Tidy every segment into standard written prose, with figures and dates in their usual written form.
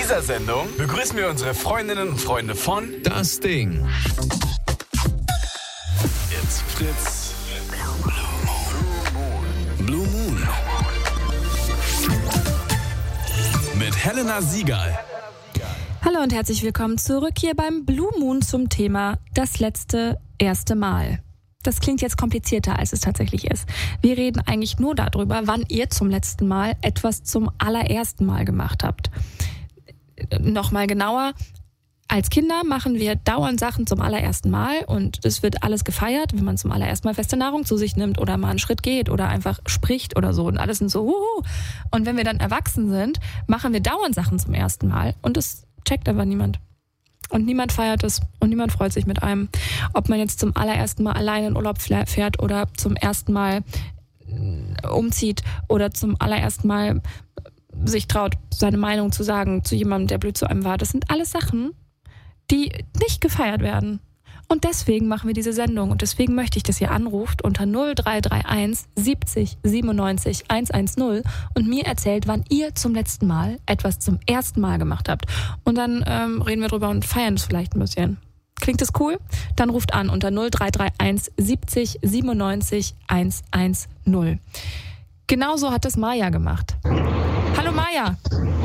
dieser Sendung begrüßen wir unsere Freundinnen und Freunde von Das Ding. It's Fritz. Blue Moon. Mit Helena Siegal. Hallo und herzlich willkommen zurück hier beim Blue Moon zum Thema das letzte erste Mal. Das klingt jetzt komplizierter, als es tatsächlich ist. Wir reden eigentlich nur darüber, wann ihr zum letzten Mal etwas zum allerersten Mal gemacht habt. Nochmal genauer. Als Kinder machen wir dauernd Sachen zum allerersten Mal und es wird alles gefeiert, wenn man zum allerersten Mal feste Nahrung zu sich nimmt oder mal einen Schritt geht oder einfach spricht oder so und alles sind so huhu. Und wenn wir dann erwachsen sind, machen wir dauernd Sachen zum ersten Mal und es checkt aber niemand. Und niemand feiert es und niemand freut sich mit einem. Ob man jetzt zum allerersten Mal alleine in Urlaub fährt oder zum ersten Mal umzieht oder zum allerersten Mal sich traut, seine Meinung zu sagen zu jemandem, der blöd zu einem war. Das sind alles Sachen, die nicht gefeiert werden. Und deswegen machen wir diese Sendung. Und deswegen möchte ich, dass ihr anruft unter 0331 70 97 110 und mir erzählt, wann ihr zum letzten Mal etwas zum ersten Mal gemacht habt. Und dann reden wir drüber und feiern es vielleicht ein bisschen. Klingt das cool? Dann ruft an unter 0331 70 97 110. Genauso hat es Maja gemacht. Hallo Maja.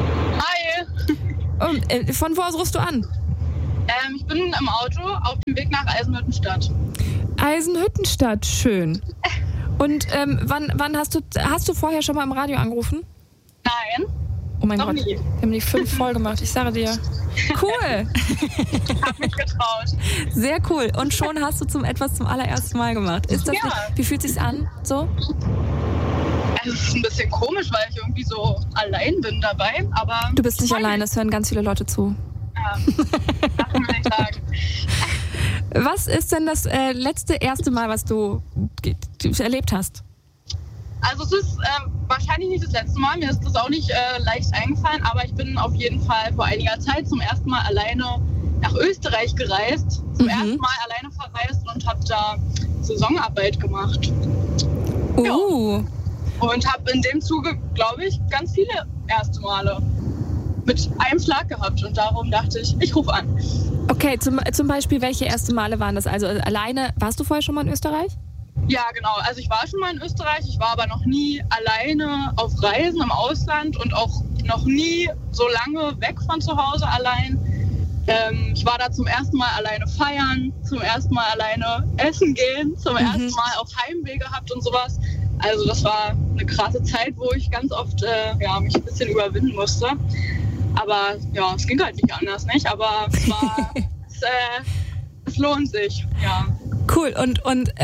Hi. Von wo aus rufst du an? Ich bin im Auto auf dem Weg nach Eisenhüttenstadt. Eisenhüttenstadt, schön. Und wann hast du vorher schon mal im Radio angerufen? Nein. Oh mein Noch Gott, nie. wir haben die 5 voll gemacht, ich sage dir. Cool. Ich habe mich getraut. Sehr cool. Und schon hast du etwas zum allerersten Mal gemacht. Ist das Ja. Wie fühlt es sich an? So? Es ist ein bisschen komisch, weil ich irgendwie so allein bin dabei, aber... Du bist nicht allein, es hören ganz viele Leute zu. Ja, das will ich sagen. Was ist denn das erste Mal, was du erlebt hast? Also es ist wahrscheinlich nicht das letzte Mal, mir ist das auch nicht leicht eingefallen, aber ich bin auf jeden Fall vor einiger Zeit zum ersten Mal alleine nach Österreich gereist, zum ersten Mal alleine verreist und habe da Saisonarbeit gemacht. Ja. Und habe in dem Zuge, glaube ich, ganz viele erste Male mit einem Schlag gehabt und darum dachte ich rufe an. Okay, zum Beispiel, welche erste Male waren das? Also alleine, warst du vorher schon mal in Österreich? Ja, genau. Also ich war schon mal in Österreich, ich war aber noch nie alleine auf Reisen im Ausland und auch noch nie so lange weg von zu Hause allein. Ich war da zum ersten Mal alleine feiern, zum ersten Mal alleine essen gehen, zum ersten Mal auch Heimweh gehabt und sowas. Also das war eine krasse Zeit, wo ich ganz oft mich ein bisschen überwinden musste. Aber ja, es ging halt nicht anders, nicht? Aber es war, es lohnt sich, ja. Cool. Und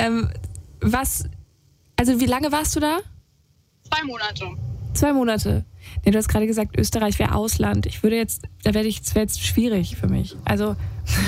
wie lange warst du da? 2 Monate. 2 Monate. Nee, du hast gerade gesagt, Österreich wäre Ausland. Das wäre jetzt schwierig für mich. Also.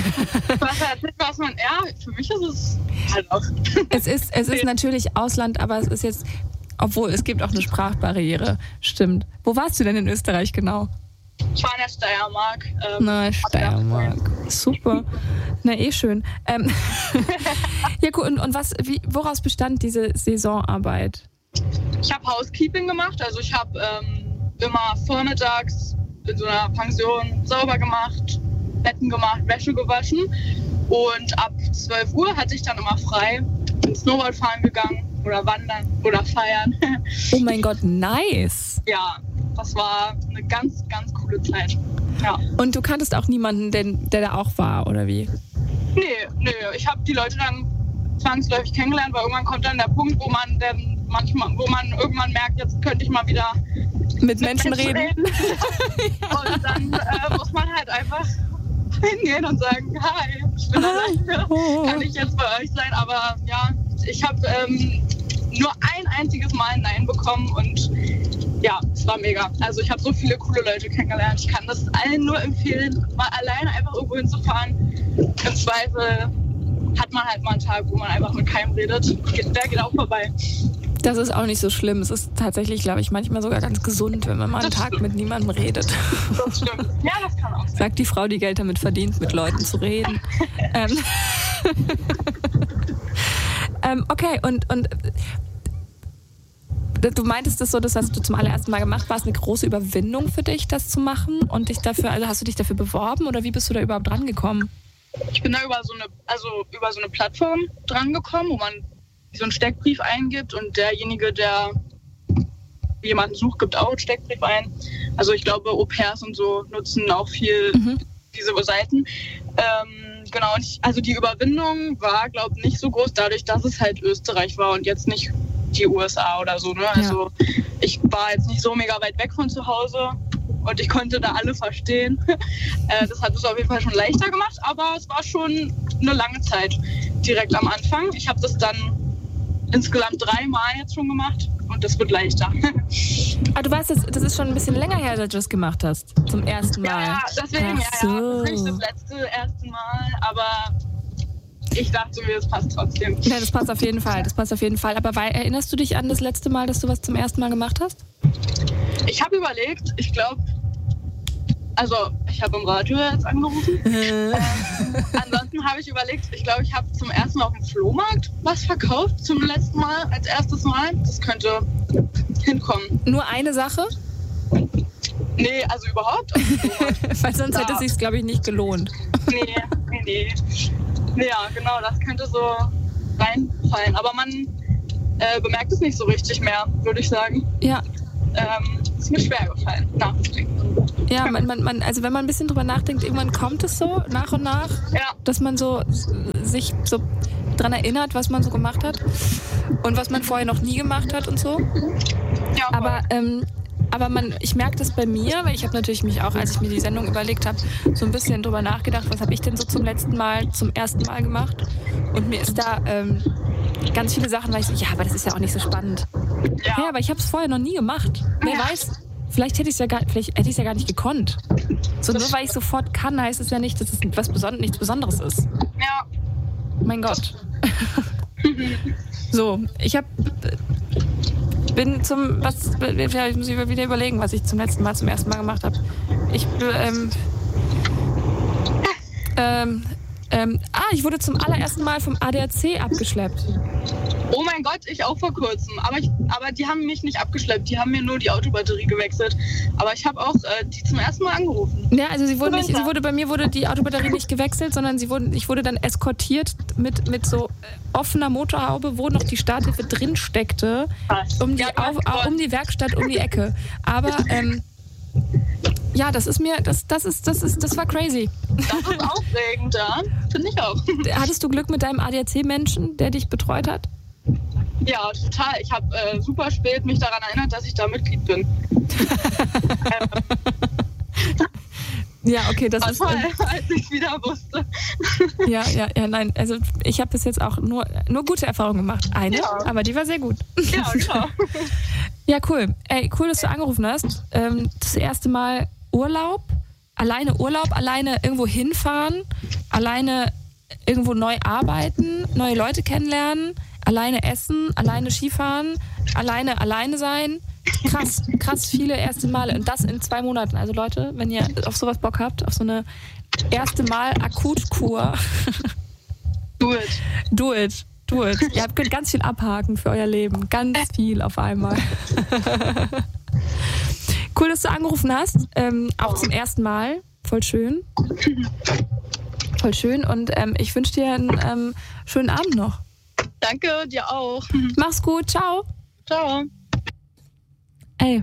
Für mich ist es halt auch. Es ist natürlich Ausland, aber es ist jetzt, obwohl es gibt auch eine Sprachbarriere. Stimmt. Wo warst du denn in Österreich genau? Ich war in der Steiermark. Steiermark. Super. Na, schön. Ja, cool. Und woraus bestand diese Saisonarbeit? Ich habe Housekeeping gemacht. Also ich habe immer vormittags in so einer Pension sauber gemacht, Betten gemacht, Wäsche gewaschen. Und ab 12 Uhr hatte ich dann immer frei. Bin Snowboard fahren gegangen oder wandern oder feiern. Oh mein Gott, nice. Ja, das war eine ganz, ganz coole Zeit. Ja. Und du kanntest auch niemanden, der da auch war, oder wie? Nee. Ich habe die Leute dann zwangsläufig kennengelernt, weil irgendwann kommt dann der Punkt, wo man irgendwann merkt, jetzt könnte ich mal wieder mit Menschen reden. Und dann muss man halt einfach hingehen und sagen, hi, ich bin alleine, kann ich jetzt bei euch sein? Aber ja, ich habe nur ein einziges Mal ein Nein bekommen und ja, es war mega. Also ich habe so viele coole Leute kennengelernt. Ich kann das allen nur empfehlen, mal alleine einfach irgendwo hinzufahren. Im Zweifel hat man halt mal einen Tag, wo man einfach mit keinem redet. Der geht auch vorbei. Das ist auch nicht so schlimm. Es ist tatsächlich, glaube ich, manchmal sogar ganz gesund, wenn man mal einen Tag mit niemandem redet. Das stimmt. Ja, das kann auch sein. Sagt die Frau, die Geld damit verdient, mit Leuten zu reden. Okay, und Du meintest das so, das hast du zum allerersten Mal gemacht. War es eine große Überwindung für dich, das zu machen? Und hast du dich dafür beworben oder wie bist du da überhaupt drangekommen? Ich bin da über so eine Plattform drangekommen, wo man so einen Steckbrief eingibt und derjenige, der jemanden sucht, gibt auch einen Steckbrief ein. Also ich glaube, Au-pairs und so nutzen auch viel diese Seiten. Genau, also die Überwindung war, glaube ich, nicht so groß, dadurch, dass es halt Österreich war und jetzt nicht die USA oder so. Ne? Also ich war jetzt nicht so mega weit weg von zu Hause und ich konnte da alle verstehen. Das hat es auf jeden Fall schon leichter gemacht, aber es war schon eine lange Zeit direkt am Anfang. Ich habe das dann insgesamt 3 Mal jetzt schon gemacht und das wird leichter. Ah, du weißt, das ist schon ein bisschen länger her, dass du das gemacht hast. Zum ersten Mal. Ja, deswegen, Ach so. Das ist nicht das erste Mal, aber ich dachte mir, das passt trotzdem. Ja, das passt auf jeden Fall. Aber erinnerst du dich an das letzte Mal, dass du was zum ersten Mal gemacht hast? Ich habe überlegt, ich glaube, also ich habe im Radio jetzt angerufen. Ansonsten habe ich überlegt, ich glaube, ich habe zum ersten Mal auf dem Flohmarkt was verkauft, zum letzten Mal, als erstes Mal. Das könnte hinkommen. Nur eine Sache? Nee, also überhaupt. Weil sonst hätte es sich, glaube ich, nicht gelohnt. Nee. Ja, genau, das könnte so reinfallen. Aber man bemerkt es nicht so richtig mehr, würde ich sagen. Ja. Ist mir schwer gefallen, nachzudenken. Ja, also wenn man ein bisschen drüber nachdenkt, irgendwann kommt es so nach und nach, dass man so sich so dran erinnert, was man so gemacht hat und was man vorher noch nie gemacht hat und so. Ja, aber ich merke das bei mir, weil ich habe natürlich mich auch, als ich mir die Sendung überlegt habe, so ein bisschen drüber nachgedacht, was habe ich denn so zum ersten Mal gemacht? Und mir ist da ganz viele Sachen, weil ich so, ja, aber das ist ja auch nicht so spannend. Ja, aber ich habe es vorher noch nie gemacht. Wer weiß, vielleicht hätte ich es ja gar nicht gekonnt. So nur weil ich sofort kann, heißt es ja nicht, dass es nichts Besonderes ist. Ja. Mein Gott. So, ich muss ich wieder überlegen, was ich zum ersten Mal gemacht habe. Ich wurde zum allerersten Mal vom ADAC abgeschleppt. Oh mein Gott, ich auch vor kurzem. Aber die haben mich nicht abgeschleppt, die haben mir nur die Autobatterie gewechselt. Aber ich habe auch die zum ersten Mal angerufen. Ja, also bei mir wurde die Autobatterie nicht gewechselt, sondern ich wurde dann eskortiert mit so offener Motorhaube, wo noch die Starthilfe drin steckte, um die Werkstatt um die Ecke. Aber ja, das war crazy. Das ist aufregend, ja. Finde ich auch. Hattest du Glück mit deinem ADAC-Menschen, der dich betreut hat? Ja, total. Ich habe super spät mich daran erinnert, dass ich da Mitglied bin. Ja, okay, das ist toll, als ich es wieder wusste. Ja, nein, also ich habe bis jetzt auch nur gute Erfahrungen gemacht. Aber die war sehr gut. Ja, genau. Ja, cool. Ey, cool, dass du angerufen hast. Das erste Mal Urlaub, alleine irgendwo hinfahren, alleine irgendwo neu arbeiten, neue Leute kennenlernen, alleine essen, alleine Skifahren, alleine sein. Krass viele erste Male und das in 2 Monaten. Also Leute, wenn ihr auf sowas Bock habt, auf so eine erste Mal Akutkur, do it. Ihr könnt ganz viel abhaken für euer Leben. Ganz viel auf einmal. Cool, dass du angerufen hast. Auch zum ersten Mal. Voll schön. Und ich wünsche dir einen schönen Abend noch. Danke, dir auch. Mach's gut. Ciao. Ciao. Ey.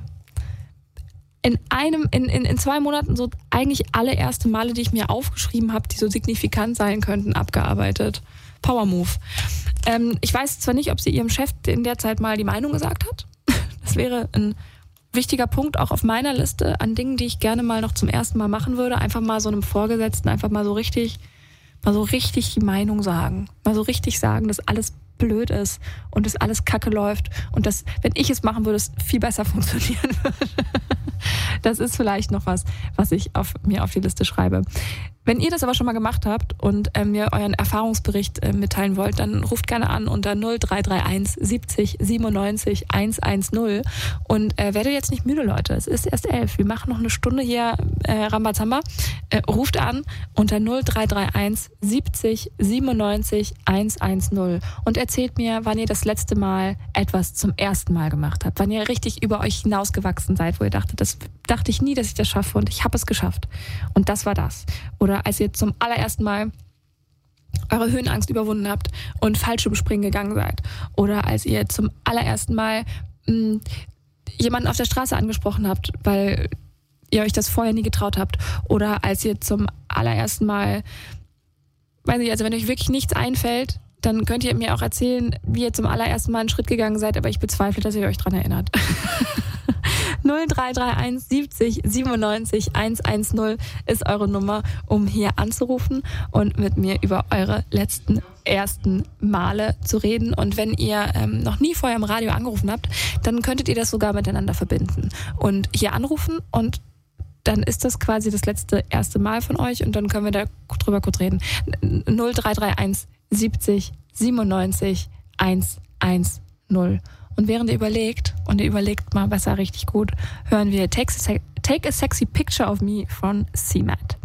In 2 Monaten so eigentlich alle erste Male, die ich mir aufgeschrieben habe, die so signifikant sein könnten, abgearbeitet. Power Move. Ich weiß zwar nicht, ob sie ihrem Chef in der Zeit mal die Meinung gesagt hat. Das wäre ein wichtiger Punkt auch auf meiner Liste an Dingen, die ich gerne mal noch zum ersten Mal machen würde. Einfach mal so einem Vorgesetzten einfach mal so richtig die Meinung sagen. Mal so richtig sagen, dass alles blöd ist und dass alles kacke läuft und dass, wenn ich es machen würde, es viel besser funktionieren würde. Das ist vielleicht noch was ich mir auf die Liste schreibe. Wenn ihr das aber schon mal gemacht habt und mir euren Erfahrungsbericht mitteilen wollt, dann ruft gerne an unter 0331 70 97 110 und werdet jetzt nicht müde, Leute. Es ist erst 11. Wir machen noch eine Stunde hier Rambazamba. ruft an unter 0331 70 97 110 und erzählt mir, wann ihr das letzte Mal etwas zum ersten Mal gemacht habt. Wann ihr richtig über euch hinausgewachsen seid, wo ihr dachtet, das dachte ich nie, dass ich das schaffe und ich habe es geschafft. Und das war das. Oder als ihr zum allerersten Mal eure Höhenangst überwunden habt und Fallschirmspringen gegangen seid. Oder als ihr zum allerersten Mal jemanden auf der Straße angesprochen habt, weil ihr euch das vorher nie getraut habt. Oder als ihr zum allerersten Mal, weiß ich, also wenn euch wirklich nichts einfällt, dann könnt ihr mir auch erzählen, wie ihr zum allerersten Mal einen Schritt gegangen seid, aber ich bezweifle, dass ihr euch dran erinnert. 0331 70 97 110 ist eure Nummer, um hier anzurufen und mit mir über eure letzten ersten Male zu reden. Und wenn ihr noch nie vorher im Radio angerufen habt, dann könntet ihr das sogar miteinander verbinden und hier anrufen und dann ist das quasi das letzte erste Mal von euch und dann können wir da drüber kurz reden. 0331 70 97 110. Und während ihr überlegt, und ihr überlegt mal besser richtig gut, hören wir Take a Sexy Picture of Me von CMAT.